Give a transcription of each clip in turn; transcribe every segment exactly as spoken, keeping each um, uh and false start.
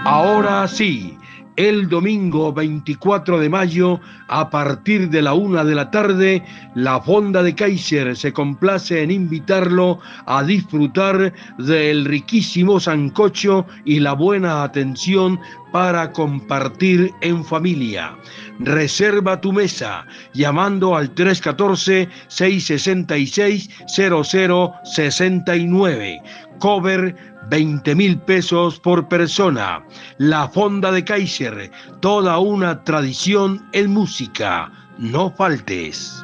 Ahora sí, el domingo veinticuatro de mayo, a partir de la una de la tarde, la Fonda de Kaiser se complace en invitarlo a disfrutar del riquísimo sancocho y la buena atención para compartir en familia. Reserva tu mesa llamando al tres uno cuatro, seis seis seis, cero cero seis nueve. Cover veinte mil pesos por persona. La Fonda de Kaiser, toda una tradición en música. No faltes.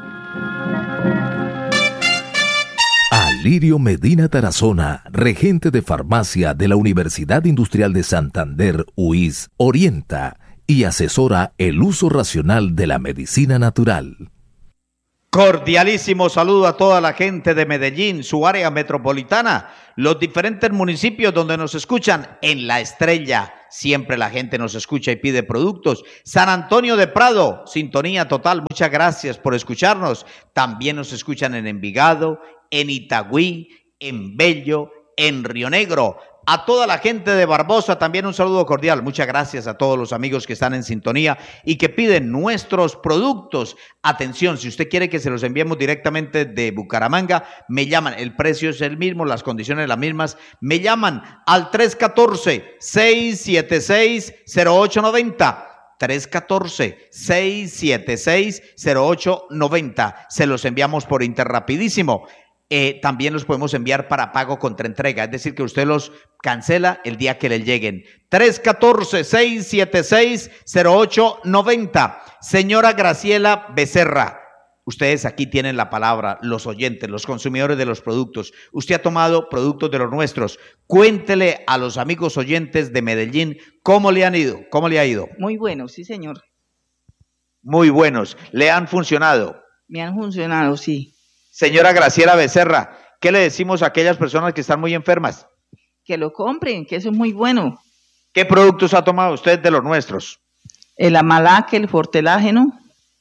Alirio Medina Tarazona, regente de farmacia de la Universidad Industrial de Santander, U I S, orienta y asesora el uso racional de la medicina natural. Cordialísimo saludo a toda la gente de Medellín, su área metropolitana, los diferentes municipios donde nos escuchan. En La Estrella, siempre la gente nos escucha y pide productos. San Antonio de Prado, sintonía total, muchas gracias por escucharnos. También nos escuchan en Envigado, en Itagüí, en Bello, en Río Negro. A toda la gente de Barbosa también un saludo cordial. Muchas gracias a todos los amigos que están en sintonía y que piden nuestros productos. Atención, si usted quiere que se los enviemos directamente de Bucaramanga, me llaman. El precio es el mismo, las condiciones las mismas. Me llaman al tres uno cuatro, seis siete seis, cero ocho nueve cero. tres uno cuatro, seis siete seis, cero ocho nueve cero. Se los enviamos por Interrapidísimo. Eh, también los podemos enviar para pago contra entrega, es decir, que usted los cancela el día que le lleguen. tres uno cuatro, seis siete seis, cero ocho nueve cero. Señora Graciela Becerra, ustedes aquí tienen la palabra, los oyentes, los consumidores de los productos. Usted ha tomado productos de los nuestros. Cuéntele a los amigos oyentes de Medellín cómo le han ido, cómo le ha ido. Muy bueno, sí, señor. Muy buenos. ¿Le han funcionado? Me han funcionado, sí. Señora Graciela Becerra, ¿qué le decimos a aquellas personas que están muy enfermas? Que lo compren, que eso es muy bueno. ¿Qué productos ha tomado usted de los nuestros? El Amalaque, el Fortelágeno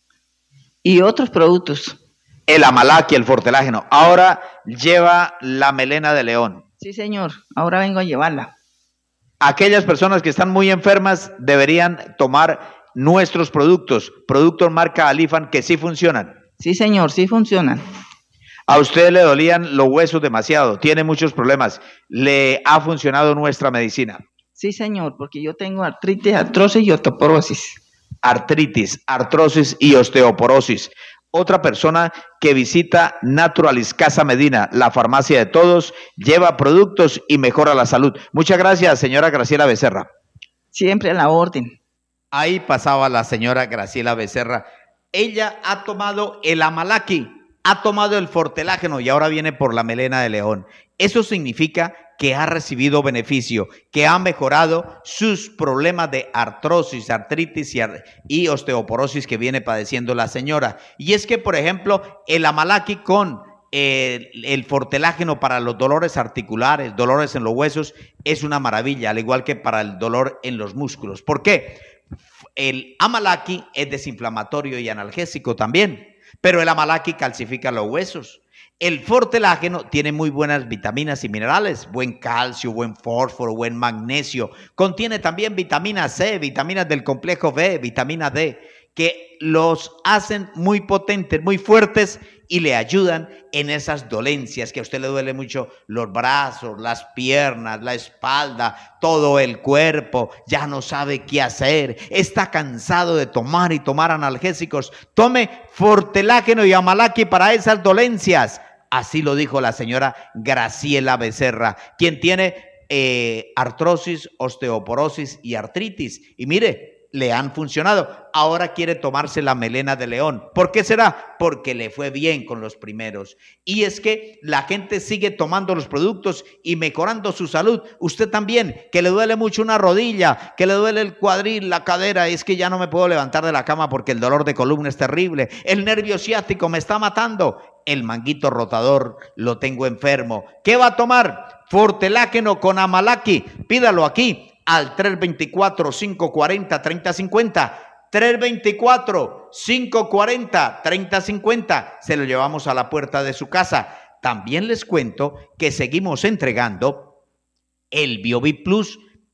y otros productos. El Amalaque, el Fortelágeno. Ahora lleva la melena de león. Sí, señor. Ahora vengo a llevarla. Aquellas personas que están muy enfermas deberían tomar nuestros productos, productos marca Alifan que sí funcionan. Sí, señor, sí funcionan. A usted le dolían los huesos demasiado, tiene muchos problemas. ¿Le ha funcionado nuestra medicina? Sí, señor, porque yo tengo artritis, artrosis y osteoporosis. Artritis, artrosis y osteoporosis. Otra persona que visita Naturalis Casa Medina, la farmacia de todos, lleva productos y mejora la salud. Muchas gracias, señora Graciela Becerra. Siempre a la orden. Ahí pasaba la señora Graciela Becerra. Ella ha tomado el Amalaki, ha tomado el Fortelágeno y ahora viene por la melena de león. Eso significa que ha recibido beneficio, que ha mejorado sus problemas de artrosis, artritis y, ar y osteoporosis que viene padeciendo la señora. Y es que, por ejemplo, el Amalaki con eh, el Fortelágeno para los dolores articulares, dolores en los huesos, es una maravilla, al igual que para el dolor en los músculos. ¿Por qué? El Amalaki es desinflamatorio y analgésico también, pero el Amalaki calcifica los huesos. El Fortelágeno tiene muy buenas vitaminas y minerales, buen calcio, buen fósforo, buen magnesio. Contiene también vitamina C, vitaminas del complejo B, vitamina D, que los hacen muy potentes, muy fuertes y le ayudan en esas dolencias que a usted le duele mucho los brazos, las piernas, la espalda, todo el cuerpo, ya no sabe qué hacer, está cansado de tomar y tomar analgésicos. Tome Fortelágeno y Amalaki para esas dolencias. Así lo dijo la señora Graciela Becerra, quien tiene eh, artrosis, osteoporosis y artritis. Y mire, le han funcionado. Ahora quiere tomarse la melena de león. ¿Por qué será? Porque le fue bien con los primeros. Y es que la gente sigue tomando los productos y mejorando su salud. Usted también, que le duele mucho una rodilla, que le duele el cuadril, la cadera, es que ya no me puedo levantar de la cama porque el dolor de columna es terrible. El nervio ciático me está matando. El manguito rotador lo tengo enfermo. ¿Qué va a tomar? Fortelágeno con Amalaki. Pídalo aquí al tres dos cuatro, cinco cuatro cero, tres cero cinco cero, tres dos cuatro, cinco cuatro cero, tres cero cinco cero, se lo llevamos a la puerta de su casa. También les cuento que seguimos entregando el BioVit Plus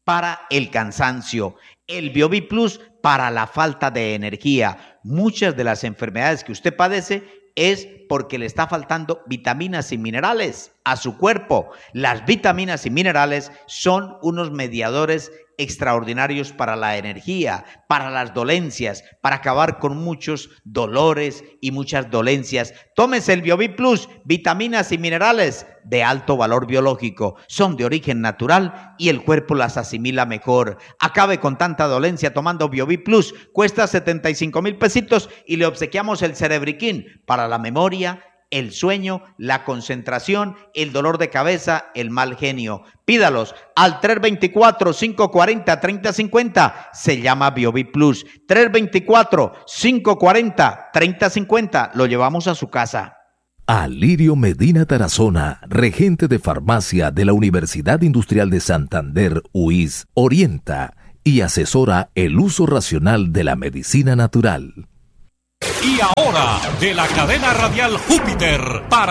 para el cansancio, el Biovi Plus para la falta de energía. Muchas de las enfermedades que usted padece es porque le está faltando vitaminas y minerales a su cuerpo. Las vitaminas y minerales son unos mediadores extraordinarios para la energía, para las dolencias, para acabar con muchos dolores y muchas dolencias. Tómese el Biovi Plus, vitaminas y minerales de alto valor biológico, son de origen natural y el cuerpo las asimila mejor. Acabe con tanta dolencia tomando Biovi Plus, cuesta setenta y cinco mil pesitos y le obsequiamos el Cerebriquín para la memoria, el sueño, la concentración, el dolor de cabeza, el mal genio. Pídalos al tres dos cuatro, cinco cuatro cero, tres cero cinco cero. Se llama Biovi Plus. tres dos cuatro, cinco cuatro cero, tres cero cinco cero. Lo llevamos a su casa. Alirio Medina Tarazona, regente de farmacia de la Universidad Industrial de Santander, U I S, orienta y asesora el uso racional de la medicina natural. Y ahora, de la cadena radial Júpiter, para